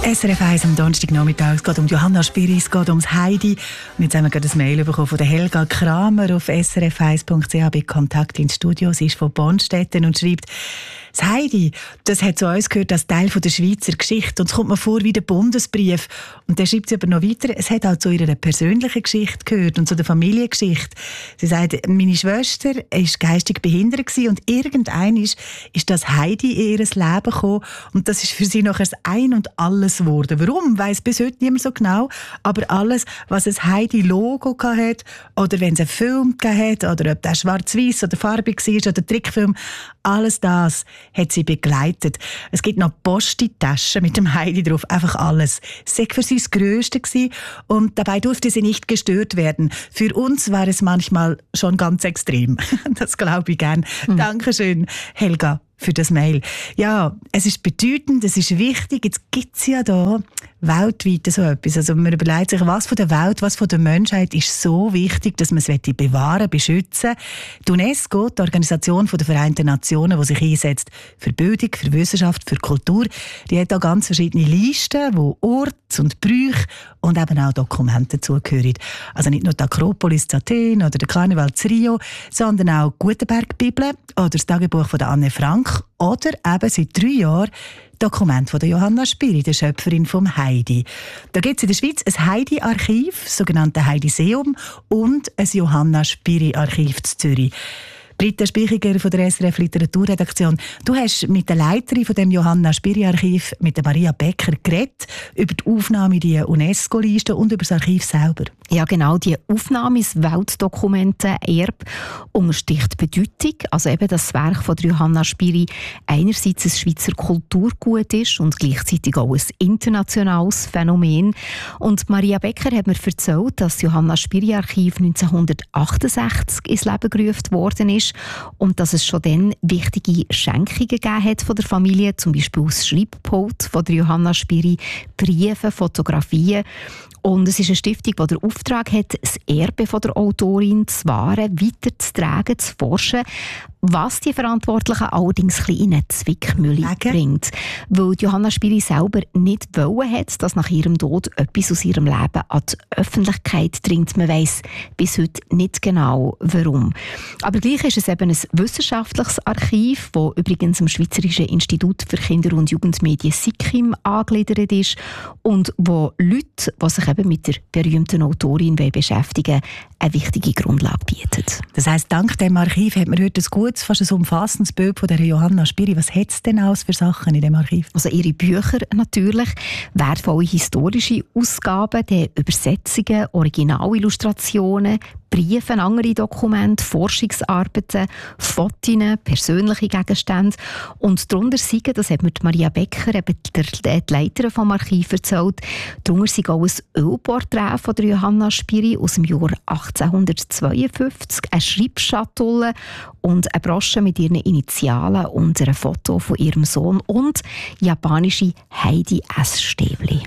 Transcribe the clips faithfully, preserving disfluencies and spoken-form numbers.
S R F eins am Donnerstagnachmittag. Es geht um Johanna Spyri, es geht ums Heidi. Und jetzt haben wir gerade ein Mail bekommen von der Helga Kramer auf s r f eins punkt c h bei Kontakt ins Studio. Sie ist von Bonstetten und schreibt: Das Heidi, das hat zu uns gehört als Teil von der Schweizer Geschichte. Und es kommt mir vor wie der Bundesbrief. Und dann schreibt sie aber noch weiter, es hat auch zu ihrer persönlichen Geschichte gehört und zu der Familiengeschichte. Sie sagt, meine Schwester war geistig behindert gewesen und irgendwann ist, ist das Heidi in ihr Leben gekommen. Und das ist für sie nachher das Ein und Alles geworden. Warum, weiss bis heute niemand so genau. Aber alles, was ein Heidi-Logo hatte, oder wenn es einen Film hat, oder ob der schwarz-weiß oder farbig war, oder Trickfilm, alles das hat sie begleitet. Es gibt noch Posti-Taschen mit dem Heidi drauf, einfach alles. Es war für sie das Grösste gewesen und dabei durfte sie nicht gestört werden. Für uns war es manchmal schon ganz extrem. Das glaube ich gern. Mhm. Dankeschön, Helga, für das Mail. Ja, es ist bedeutend, es ist wichtig. Jetzt gibt es ja da weltweit so etwas. Also man überlegt sich, was von der Welt, was von der Menschheit ist so wichtig, dass man es bewahren, beschützen. Die UNESCO, die Organisation der Vereinten Nationen, die sich einsetzt für Bildung, für Wissenschaft, für Kultur, die hat da ganz verschiedene Listen, wo Orte und Brüche und eben auch Dokumente dazugehören. Also nicht nur die Akropolis in Athen oder der Karneval in Rio, sondern auch die Gutenberg-Bibel oder das Tagebuch von Anne Frank oder eben seit drei Jahren Dokument von der Johanna Spyri, der Schöpferin vom Heidi. Da gibt es in der Schweiz ein Heidi-Archiv, das sogenannte Heidiseum, und ein Johanna Spyri-Archiv in Zürich. Britta Spichiger von der S R F Literaturredaktion. Du hast mit der Leiterin von dem Johanna Spyri-Archiv, mit der Maria Becker, geredet über die Aufnahme in die UNESCO-Liste und über das Archiv selber. Ja, genau. Die Aufnahme ins Weltdokumentenerbe unterstricht die Bedeutung. Also eben, dass das Werk von der Johanna Spyri einerseits ein Schweizer Kulturgut ist und gleichzeitig auch ein internationales Phänomen. Und Maria Becker hat mir erzählt, dass das Johanna Spyri-Archiv neunzehnhundertachtundsechzig ins Leben gerufen worden ist und dass es schon dann wichtige Schenkungen gegeben hat von der Familie, zum Beispiel aus Schreibpult von der Johanna Spyri, Briefe, Fotografien. Und es ist eine Stiftung, die den Auftrag hat, das Erbe von der Autorin zu wahren, weiterzutragen, zu forschen, was die Verantwortlichen allerdings ein bisschen in eine Zwickmühle bringt. Weil Johanna Spyri selber nicht wollen hat, dass nach ihrem Tod etwas aus ihrem Leben an die Öffentlichkeit dringt. Man weiss bis heute nicht genau, warum. Aber gleich ist es eben ein wissenschaftliches Archiv, das übrigens am Schweizerischen Institut für Kinder- und Jugendmedien SIKIM angegliedert ist und wo Leute, die sich eben mit der berühmten Autorin beschäftigen, eine wichtige Grundlage bietet. Das heisst, dank dem Archiv hat man heute ein gutes, fast ein umfassendes Bild von der Johanna Spyri. Was hat es denn alles für Sachen in dem Archiv? Also ihre Bücher natürlich, wertvolle historische Ausgaben, die Übersetzungen, Originalillustrationen, Briefe, andere Dokumente, Forschungsarbeiten, Fotos, persönliche Gegenstände. Und darunter sind, das hat mir Maria Becker, eben die Leiterin vom Archiv, erzählt, darunter sind auch ein Ölporträt von der Johanna Spyri aus dem Jahr achtzehnhundertzweiundfünfzig, eine Schreibschatulle und eine Brosche mit ihren Initialen und ein Foto von ihrem Sohn und japanische Heidi-Essstäbli.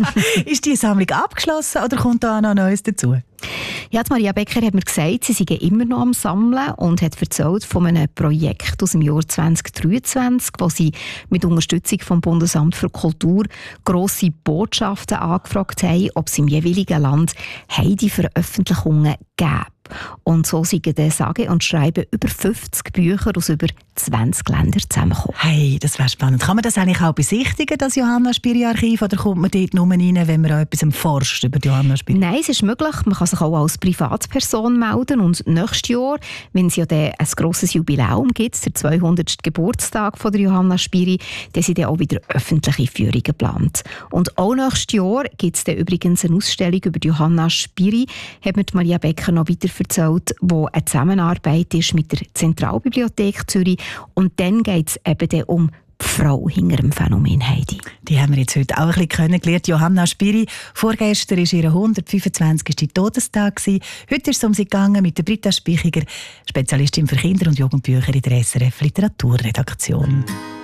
Ist die Sammlung abgeschlossen oder kommt da noch Neues dazu? Ja, die Maria Becker hat mir gesagt, sie seien immer noch am Sammeln und hat erzählt von einem Projekt aus dem Jahr zwanzig dreiundzwanzig, wo sie mit Unterstützung vom Bundesamt für Kultur grosse Botschaften angefragt haben, ob es im jeweiligen Land Heidi-Veröffentlichungen gäbe. Und so sind dann sage und schreiben über fünfzig Bücher aus über zwanzig Ländern zusammengekommen. Hey, das wäre spannend. Kann man das eigentlich auch besichtigen, das Johanna Spyri-Archiv, oder kommt man dort nur rein, wenn man auch etwas forscht über die Johanna Spyri? Nein, es ist möglich. Man kann sich auch als Privatperson melden und nächstes Jahr, wenn es ja dann ein grosses Jubiläum gibt, der zweihundertste Geburtstag von der Johanna Spyri, dann sind dann auch wieder öffentliche Führungen geplant. Und auch nächstes Jahr gibt es dann übrigens eine Ausstellung über die Johanna Spyri, hat mir Maria Becker noch weiter erzählt, wo eine Zusammenarbeit ist mit der Zentralbibliothek Zürich. Und dann geht es eben dann um die Frau hinter dem Phänomen Heidi. Die haben wir jetzt heute auch ein bisschen kennengelernt. Johanna Spyri. Vorgestern war ihr hundertfünfundzwanzigster Todestag. Heute ist es um sie gegangen mit der Britta Spichiger, Spezialistin für Kinder- und Jugendbücher in der S R F Literaturredaktion.